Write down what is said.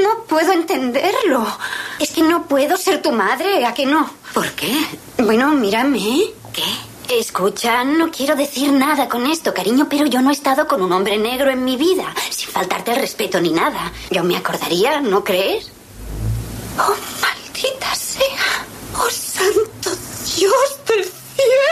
no puedo entenderlo. Es que no puedo ser tu madre, ¿a que no? ¿Por qué? Bueno, mírame. ¿Qué? Escucha, no quiero decir nada con esto, cariño, pero yo no he estado con un hombre negro en mi vida, sin faltarte el respeto ni nada. Yo me acordaría, ¿no crees? Oh, maldita sea. Oh, santo Dios del cielo.